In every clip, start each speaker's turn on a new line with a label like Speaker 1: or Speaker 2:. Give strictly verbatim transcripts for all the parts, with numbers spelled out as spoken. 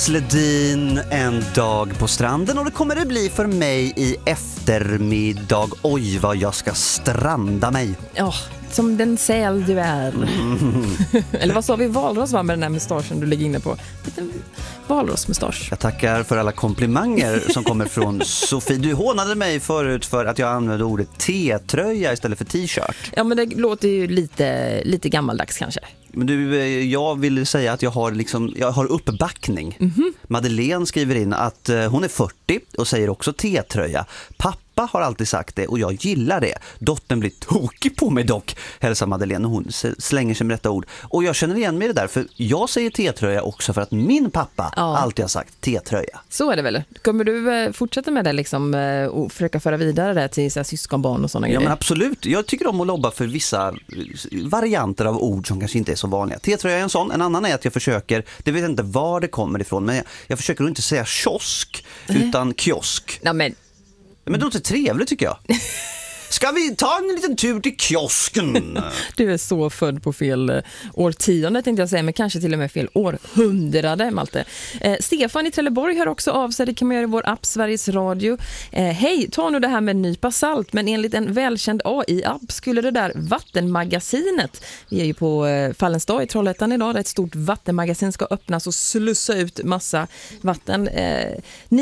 Speaker 1: Ledin, en dag på stranden, och det kommer det bli för mig i eftermiddag. Oj, vad jag ska stranda mig.
Speaker 2: Ja, som den säl du är. Mm. Eller vad sa vi, valros var med den här mustaschen du ligger inne på? Liten valrosmustasch.
Speaker 1: Jag tackar för alla komplimanger som kommer från Sofie. Du hånade mig förut för att jag använde ordet T-tröja istället för t-shirt.
Speaker 2: Ja, men det låter ju lite, lite gammaldags kanske.
Speaker 1: Men du, jag vill säga att jag har, liksom, jag har uppbackning. Mm-hmm. Madeleine skriver in att hon är fyrtio och säger också T-tröja. Pappa har alltid sagt det och jag gillar det. Dottern blir tokig på mig dock, hälsar Madeleine, och hon slänger sig med detta ord. Och jag känner igen mig det där, för jag säger T-tröja också för att min pappa ja. alltid har sagt T-tröja.
Speaker 2: Så är det väl. Kommer du fortsätta med det liksom, och försöka föra vidare det till så här, syskonbarn och sådana
Speaker 1: ja,
Speaker 2: grejer?
Speaker 1: Ja, men absolut. Jag tycker om att lobba för vissa varianter av ord som kanske inte är så vanliga. T-tröja är en sån. En annan är att jag försöker, det vet inte var det kommer ifrån, men jag, jag försöker inte säga kiosk mm. utan kiosk.
Speaker 2: Ja, men
Speaker 1: Men det låter trevligt tycker jag. Ska vi ta en liten tur till kiosken?
Speaker 2: Du är så född på fel årtionde tänkte jag säga, men kanske till och med fel århundrade, Malte. Eh, Stefan i Trelleborg hör också av sig, det kan man göra i vår app Sveriges Radio. Eh, Hej, ta nu det här med nypa salt, men enligt en välkänd A I-app skulle det där vattenmagasinet, vi är ju på eh, Fallens dag i Trollhättan idag, där ett stort vattenmagasin ska öppnas och slussa ut massa vatten. Eh,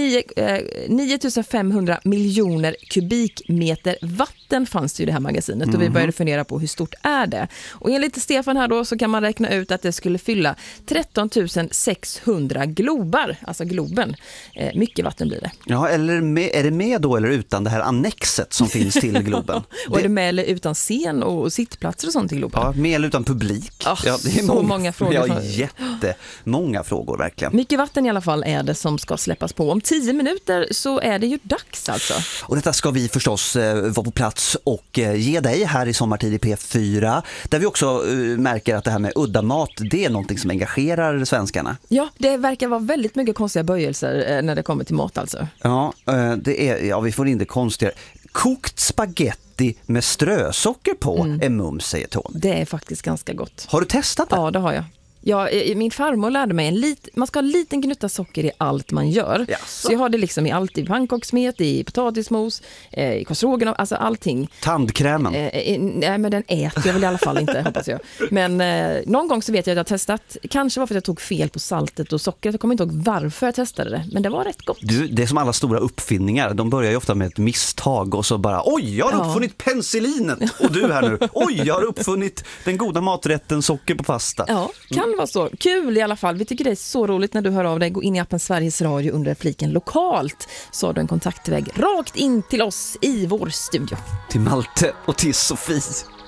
Speaker 2: nio tusen femhundra miljoner kubikmeter vatten Den fanns det ju det här magasinet och mm-hmm. vi började fundera på hur stort är det. Och enligt Stefan här då så kan man räkna ut att det skulle fylla tretton tusen sexhundra globar, alltså globen. Eh, mycket vatten blir det.
Speaker 1: Ja, eller med, är det med då eller utan det här annexet som finns till globen?
Speaker 2: Och det... är det med eller utan scen och sittplatser och sånt till globen?
Speaker 1: Ja, med eller utan publik.
Speaker 2: Oh,
Speaker 1: ja, det är
Speaker 2: så
Speaker 1: många,
Speaker 2: många frågor.
Speaker 1: Ja, jättemånga frågor verkligen.
Speaker 2: Mycket vatten i alla fall är det som ska släppas på. Om tio minuter så är det ju dags alltså.
Speaker 1: Och detta ska vi förstås eh, vara på plats och ge dig här i Sommartid i P fyra, där vi också uh, märker att det här med udda mat, det är någonting som engagerar svenskarna.
Speaker 2: Ja, det verkar vara väldigt mycket konstiga böjelser uh, när det kommer till mat alltså.
Speaker 1: Ja, uh, det är, ja, vi får in det konstigare. Kokt spaghetti med strösocker på mm. är mums, säger Tony.
Speaker 2: Det är faktiskt ganska gott.
Speaker 1: Har du testat det?
Speaker 2: Ja, det har jag. Ja, min farmor lärde mig en lit, man ska ha en liten gnutta socker i allt man gör. Yes. Så jag har det liksom i allt, i pannkakssmet, i potatismos, eh, i kostrågen, alltså allting.
Speaker 1: Tandkrämen?
Speaker 2: Eh, eh, nej, men den äter jag väl i alla fall inte, hoppas jag. Men eh, någon gång så vet jag att jag har testat, kanske var för att jag tog fel på saltet och sockret. Jag kommer inte ihåg varför jag testade det, men det var rätt gott.
Speaker 1: Du, det är som alla stora uppfinningar, de börjar ju ofta med ett misstag och så bara, oj, jag har ja. uppfunnit penicillinet. Och du här nu, oj, jag har uppfunnit den goda maträtten socker på pasta.
Speaker 2: Ja, kan var så. Kul i alla fall. Vi tycker det är så roligt när du hör av dig. Gå in i appen Sveriges Radio under fliken lokalt. Så har du en kontaktväg rakt in till oss i vår studio.
Speaker 1: Till Malte och till Sofie.